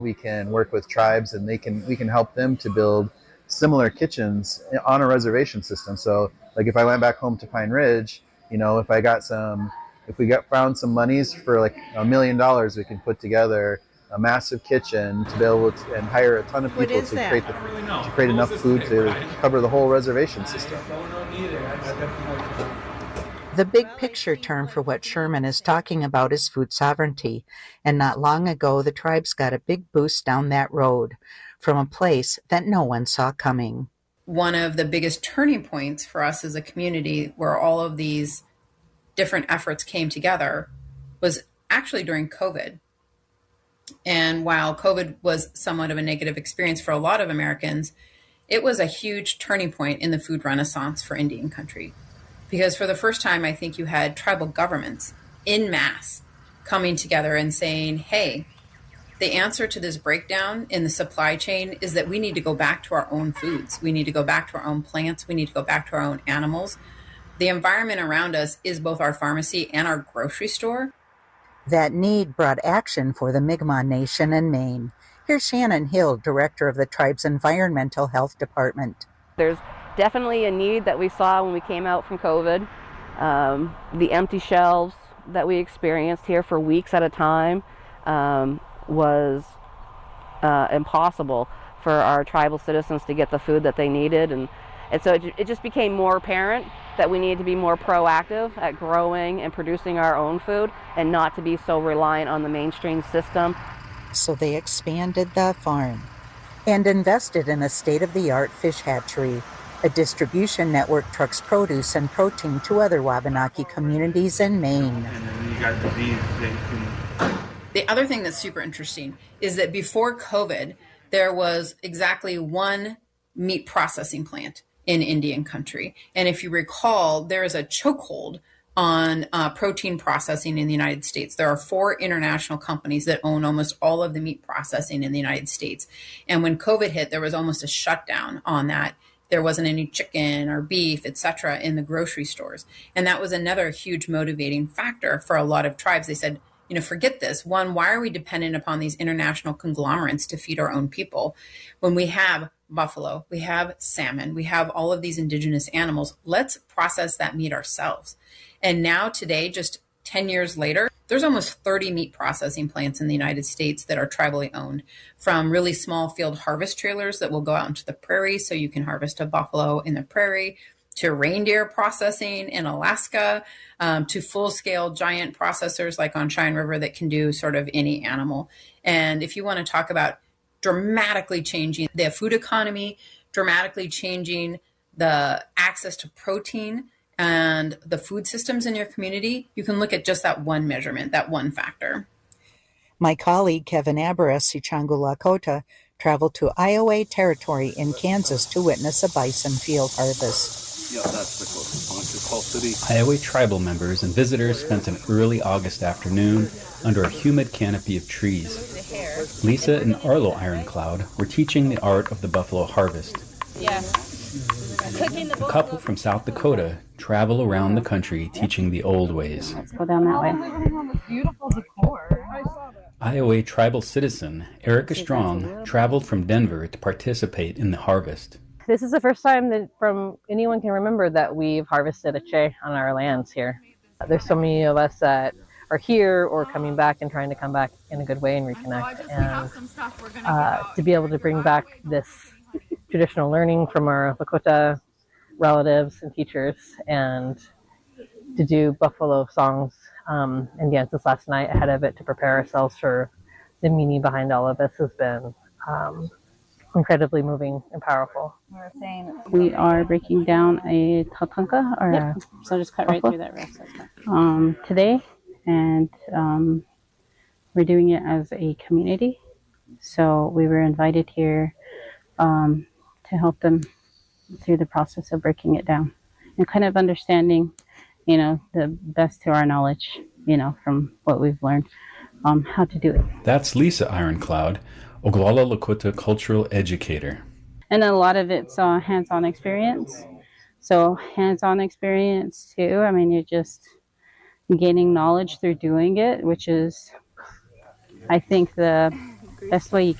We can work with tribes, and we can help them to build similar kitchens on a reservation system. So like if I went back home to Pine Ridge, if we found some monies for like $1 million, we can put together a massive kitchen to be able to and hire a ton of people to create enough food to cover the whole reservation system. The big picture term for what Sherman is talking about is food sovereignty, and not long ago the tribes got a big boost down that road from a place that no one saw coming. One of the biggest turning points for us as a community where all of these different efforts came together was actually during COVID. And while COVID was somewhat of a negative experience for a lot of Americans, it was a huge turning point in the food renaissance for Indian country. Because for the first time, I think you had tribal governments en masse coming together and saying, hey, the answer to this breakdown in the supply chain is that we need to go back to our own foods. We need to go back to our own plants. We need to go back to our own animals. The environment around us is both our pharmacy and our grocery store. That need brought action for the Mi'kmaq Nation in Maine. Here's Shannon Hill, director of the tribe's Environmental Health Department. There's definitely a need that we saw when we came out from COVID. The empty shelves that we experienced here for weeks at a time was impossible for our tribal citizens to get the food that they needed. And so it just became more apparent that we need to be more proactive at growing and producing our own food and not to be so reliant on the mainstream system. So they expanded the farm and invested in a state-of-the-art fish hatchery. A distribution network trucks produce and protein to other Wabanaki communities in Maine. The other thing that's super interesting is that before COVID, there was exactly one meat processing plant in Indian country. And if you recall, there is a chokehold on protein processing in the United States. There are 4 international companies that own almost all of the meat processing in the United States. And when COVID hit, there was almost a shutdown on that. There wasn't any chicken or beef, et cetera, in the grocery stores. And that was another huge motivating factor for a lot of tribes. They said, forget this. One, why are we dependent upon these international conglomerates to feed our own people when we have buffalo, we have salmon, we have all of these indigenous animals? Let's process that meat ourselves. And now today, just 10 years later, there's almost 30 meat processing plants in the United States that are tribally owned, from really small field harvest trailers that will go out into the prairie so you can harvest a buffalo in the prairie, to reindeer processing in Alaska, to full-scale giant processors like on Cheyenne River that can do sort of any animal. And if you want to talk about dramatically changing the food economy, dramatically changing the access to protein and the food systems in your community, you can look at just that one measurement, that one factor. My colleague Kevin Abares, Sichangu Lakota, traveled to Iowa Territory in Kansas to witness a bison field harvest. Yeah, that's the closest. Iowa tribal members and visitors spent an early August afternoon under a humid canopy of trees. Lisa and Arlo Ironcloud were teaching the art of the buffalo harvest. Yeah. A couple from South Dakota travel around the country teaching the old ways. Let's go down that way. Beautiful decor. Iowa tribal citizen Erica Strong traveled from Denver to participate in the harvest. This is the first time that from anyone can remember that we've harvested a che on our lands here. There's so many of us that are here or coming back and trying to come back in a good way and reconnect. And to be able to bring back this traditional learning from our Lakota relatives and teachers, and to do buffalo songs and dances last night ahead of it to prepare ourselves for the meaning behind all of this has been incredibly moving and powerful. We are breaking down a tatanka, or yep. So just cut right through that rest today, and we're doing it as a community. So we were invited here to help them through the process of breaking it down and kind of understanding, the best to our knowledge, from what we've learned, how to do it. That's Lisa Ironcloud, Oglala Lakota cultural educator. And a lot of it's hands-on experience. So hands-on experience too. I mean, you're just gaining knowledge through doing it, which is, I think, the Best way you